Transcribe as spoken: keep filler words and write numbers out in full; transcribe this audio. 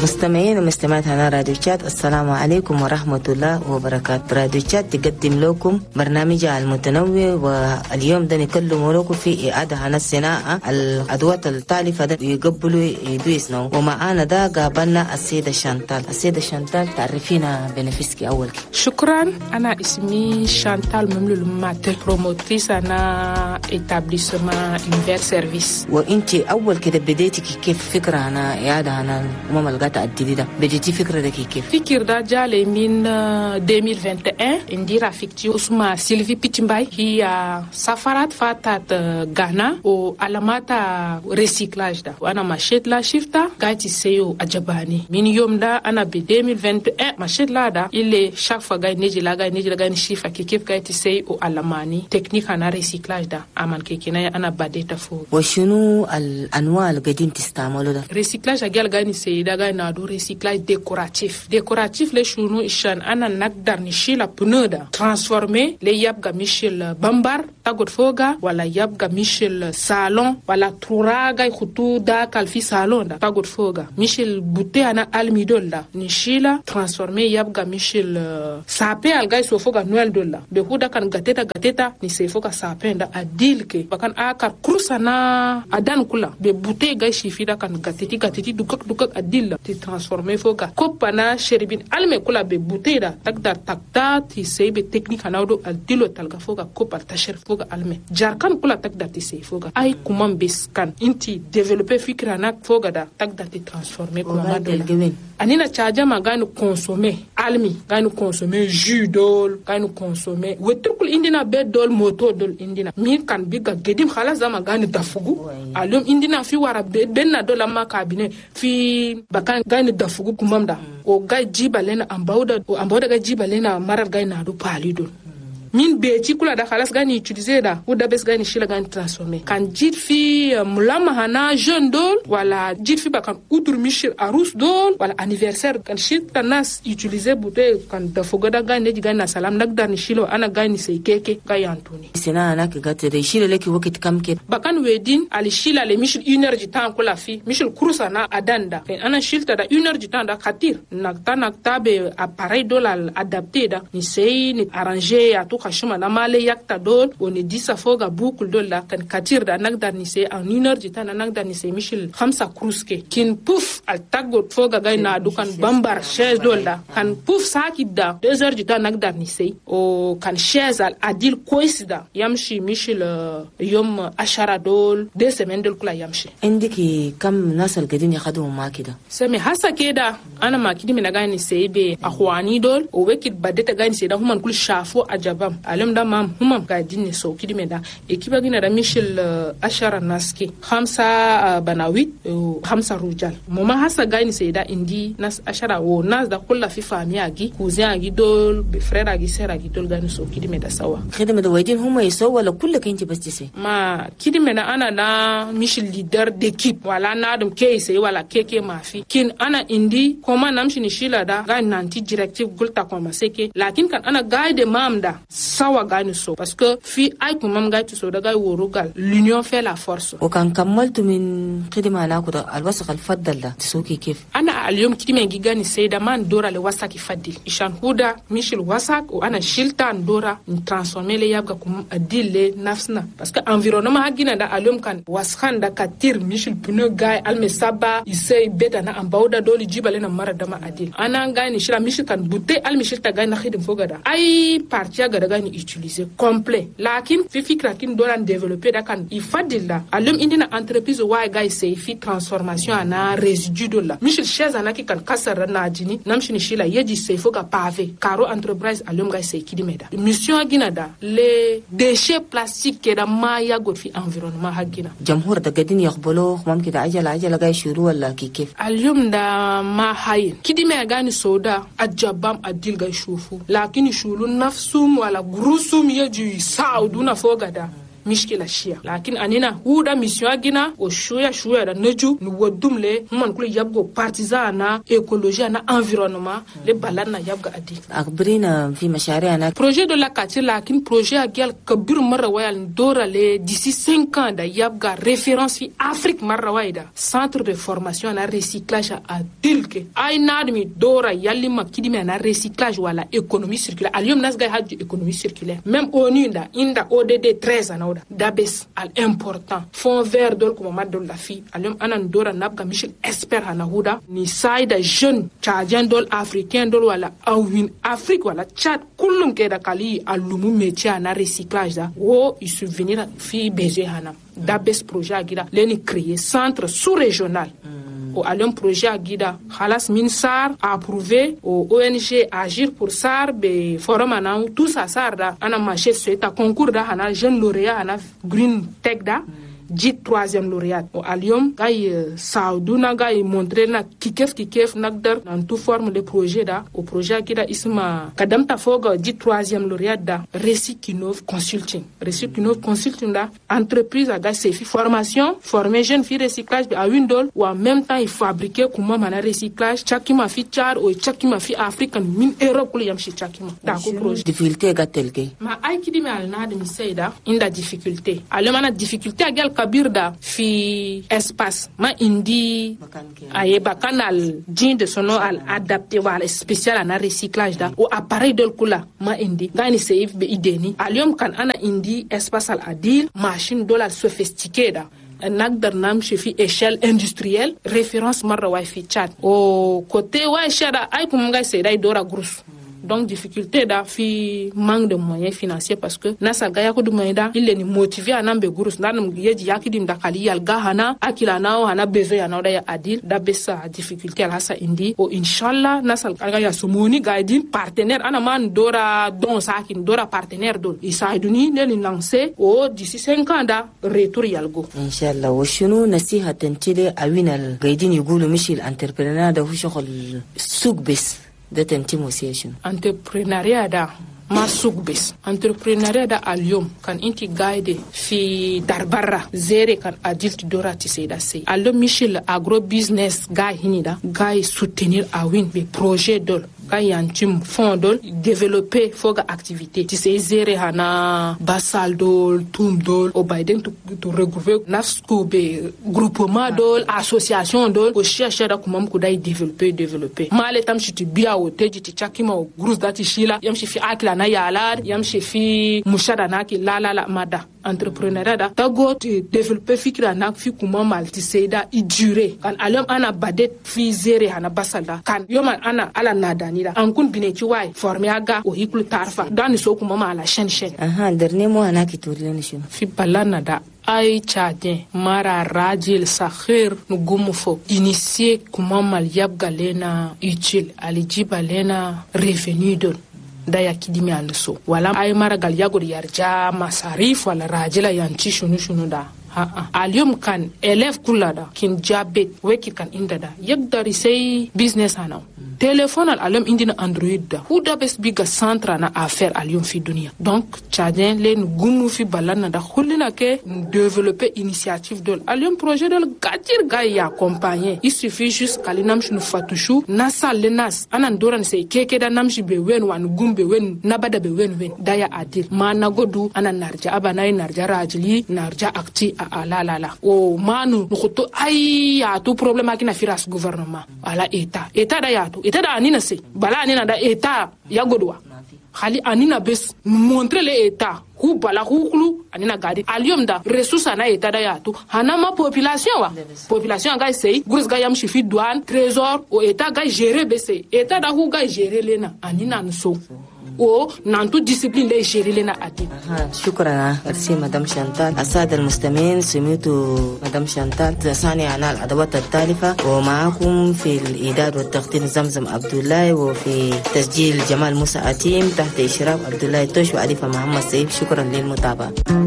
مستمعين ومستمعات هنا راديو تشات، السلام عليكم ورحمة الله وبركاته. راديو تشات تقدم لكم برنامجها المتنوع، واليوم ده نكلم لكم في إعادة عن الصناعة الأدوات التالفة ده يقبلوا يدويسنا. ومعانا ده قابلنا السيدة شانتال. السيدة شانتال تعرفينا بنفسك أول كده. شكرا. أنا اسمي شانتال مملول مات، بروموتريس أنا إتابليسما إنفير سيرفيس. وإنتي أول كده بديتي كيف فكرة عن إعادة عن الأمم القطع الجديدة؟ بديتي فكرة ده كيف؟ فكرة ده جالي من ألفين وواحد وعشرين. عندي رفيقتي اسمها سيلفي بيتشمباي، هي سافرت فاتت غانا وعلاماتها ريسيكلاج ده، وأنا مشيت لا شفتا قاعدة سيو أجباني. من يوم ده أنا ب ألفين وواحد وعشرين مشيت لا ده اللي شاك فقاعد نيجي لا قاعد نيجي لا قاعد نشوف كيف قاعدة سيو علاماني تكنيك أنا ريسيكلاج ده أمان كيكنا أنا بديت فوق. وشنو الأنواع اللي قاعدين تستعملوا ده؟ ريسيكلاج أجيال قاعد نسي ده قاعد نادو ريسيكلاج ديكوراتيف. ديكوراتيف لشنو إشان أنا نقدر نشيل بنو ده ترانسفورمي ليبقى مشيل بامبر تاخد فوقه، ولا يبقى مشيل صالون، ولا تراغا يخطو دا كال في صالون ده تاخد فوقه، مشيل بوتي أنا الميدول ده نشيله ترانسفورمي يبقى مشيل سابي الجاي سو فوقه نويل دولا بهودا كان غاتيتا غاتيتا نسي فوقه سابي ده أديلك بكان آكر كروسنا أدان كلا ببوتي جاي شيفي ده كان غاتيتي غاتيتي دوكك دوكك أديل ترانسفورمي فوقه كوبانا شربين ألمي كلا ببوتي ده تقدر تقدر تسي بتكنيك أناودو أديلو تلقى فوقه كوبا تشر فوقه ألمي جاركان كلا تقدر تسي فوقه أي كمان بس كان أنتي ديفلوبي فكرة ناك فوقه ده تقدر تترانسفورمي كمان دولا. أنينا تشاجا ما غانو كونسومي ألمي غانو كونسومي جو دول غانو كونسومي وتركل إندينا بيت دول موتو دول إندينا مين كان بيجا جديم خلاص زما غانو دافوغو اليوم إندينا في ورا بينا دولا ما كابينه في بكان غانو دافوغو كمام دا وغاي جيبا لنا أمباودا وأمباودا غاي جيبا لنا مرر غاي نادو بالي دول min beji kula da khalas gani utiliser da ou da bes gani shila gani transformer kan jit fi mulama hana jeune dol wala jit fi ba kan udur michel arus dol wala anniversaire kan shit tanas utiliser bute kan da fogoda gani gani na salam nak dar ni shilo ana gani sei keke gani antoni sina ana ka gate de shila leki wakit kam ke ba kan wedin ali shila le michel une heure du temps kula fi michel kurusa na adanda ken ana shilta da une heure du temps da khatir nakta nakta be appareil dol al adapté da ni sei ni arranger à tout kashuma na male yakta dol on dit ça foga boucle dol la kan katir da nagdar ni se en une heure du temps na nagdar ni se michel khamsa kruske kin pouf al tagot foga gay na dukan bambar chaise dol la kan pouf sakid da deux heures du temps nagdar ni se o kan chaise al adil koisda yamshi michel yom ashara dol deux semaines dol kula yamshi indiki kam nasal gadin yakhadu ma kida sami hasa keda ana makidi mina gani se be akhwani dol o wekit badeta gani se da human kul shafo ajabam alum da mam humam gadin so kidi meda ekiba gina da michel uh, ashara naski khamsa uh, banawit uh, khamsa rujal moma hasa gani se da indi nas ashara wo nas da kulla fi fami agi cousin agi dol be frère agi sœur agi dol gani so kidi meda sawa khidma da wajin huma yaso wala kullu kanti bas tise ma kidi meda ana na michel leader d'équipe wala na dum ke se wala keke mafi kin ana indi koma namshi ni shila da gani nanti directive gulta koma seke lakin kan ana guide mam da sawa gani so parce que fi ay ko mam gay to so daga worugal l'union fait la force o kan kamaltu min khidma na ko al wasaq al faddal da tsoki kif ana al yom kidime gigani sayda man dora le wasaki faddil ishan huda michel wasak o ana shiltan dora ni transformer le yabga kum adille nafsna parce que environnement hagina da al yom kan waskan da katir michel puno gay al mesaba isay beta na ambauda doli jibale na mara dama adil ana gani shila michel kan butte al michel ta gani khidim fogada ay partia ga daga ni utiliser complet lakin fi fikra kin doran développer da kan ifadilla alum indina entreprise wa gay say fi transformation ana résidu de la michel chez ana ki kan kasar na jini namshini shila yeji say foga pavé caro entreprise alum gay say kidimeda mission agina da les déchets plastiques ke da ma ya go fi environnement hagina jamhur da gadin yaqbulu mumkin da ajala ajala gay shuru wala ki kif alum da ma hay kidime gani soda ajabam adil gay shufu lakin shulu nafsum wala grusum yeji sauduna fogada mishkila shia lakin anina huda mission agina o shuya shuya da neju nu wodumle man kula yabgo partisan na écologie na environnement le balana yabga adi akbrina fi mashari'ana projet de la quartier lakin projet agyal kabir marra wayal dora le d'ici cinq ans da yabga référence fi Afrique marra wayda centre de formation na recyclage a dilke ay nadmi dora yalima kidime na recyclage wala économie circulaire alium nasga haju économie circulaire même onu nda inda O D D treize anawda dabes al important fond vert dol ko madol la fi alium anan dora nabga michel expert hana huda ni saida jeune tchadien dol africain dol wala awin Afrique wala Tchad kullum ke da kali alumu métier na recyclage da wo il subvenir fi besoin hana dabes projet agira leni créer centre sous-régional mm. au alum projet agira khalas min sar approuvé au O N G agir pour sar be forum ana tout ça sar da ana marché c'est un concours da hana jeune lauréat hana green tech da mm. dit troisième lauréat au alium gay sauduna gay montrer na kikef kikef nakdar dans toute forme de projet da au projet kida isma kadamta foga dit troisième lauréat da Recyclove Consulting Recyclove Consulting da entreprise a gay sefi formation former jeune fi recyclage à Windol ou en même temps il fabriquer kuma mana recyclage chakima fi char ou chakima fi african min Europe kuli yam shi chakima da ko projet difficulté gatelke ma ay kidi me al na de miseda inda difficulté alemana difficulté agal kabirda fi espace ma indi aye bakanal din de sono al adapté wala spécial ana recyclage da o appareil del kula ma indi gani save be ideni alium kan ana indi espace al adil machine dollar sophistiqué da nagdar nam fi échelle industrielle référence marra wa fi Tchad o côté wa shada ay kum ngai sedai dora grous donc difficulté da fi manque de moyens financiers parce que nasa gaya ko dumayda il est motivé anambe gurus nanum yeji yakidim da kali yal gahana akila nao hana besoin ya nauda ya adil da bessa difficulté ala sa indi o inshallah nasal gaya sumuni gaidin partenaire ana man dora don sakin dora partenaire don isaiduni ne lancer o d'ici cinq ans da retour yalgo inshallah wa shunu nasiha tantile awinal gaidin yugulu mishil entrepreneur da hu shogol suq bes da tantimosation entrepreneuriat da ma sugbis entrepreneuriat da alium kan inti guide fi darbara zere kan adult dorati seda sei allo michel agro business guy hinida guy soutenir a win be projet dol kayantim fondol développer foga activité ti se zere hana basal dol tum dol o baiden to, to regrouper nasco be groupement dol association dol o chercher da kumam ko dai développer développer male tam chiti biya o teji ti chakima o grous dati shila yam shi fi akla na yala yam shi fi mushada na ki la la la mada entrepreneuriat da tago ti développer fikra na fi kumam malti seida i durer kan alom ana badet fi zere hana basal da kan yoman ana ala nada an kun bine ci wai formé aga o hiklu tarfa dan so kuma mala shen shen aha dernier mo ana ki tourlen shi fi balana da ay chadien mara rajil sakhir nu gumufo initier kuma mal yab galena utile alijiba lena revenu don daya kidimi anso wala ay mara gal yagor yarja masarif wala rajila yanci shunu shunu da ha ha alium kan élève kulada kin jabet weki kan indada yagdari say business ana téléphone al alum indina android da hu da bes biga centre na affaire alium fi dunia donc tchadien len gumu fi balana da khulina ke développer initiative dol alium projet dol gadir gay ya accompagner il suffit juste kalinam shunu fatushu nasal lenas anan doran se keke da namshi be wen wan gumbe wen nabada be wen wen daya adil mana godu anan narja abana narja rajili narja akti a la la la o manu nukuto ay ya tu problème akina firas gouvernement ala état état da ya tu état da anina se bala anina da état ya godwa khali anina bes montrer les état ku bala hukulu anina gadi alium da ressource na état da ya tu hana ma population wa population ga sey gurus ga yam chifi douane trésor o état ga gérer bese état da hu ga gérer lena anina nso o nantu discipline لي يشيري لنا أدين. شكرا أرسي مدام شانتال. السادة المستمعين سمعتوا مدام شانتال تساني عن الأدوات التالفة ومعكم في الإعداد والتقديم زمزم عبد الله وفي تسجيل جمال موسى أتيم تحت إشراف عبد الله توش وعريفة محمد سيف. شكرا للمتابعة.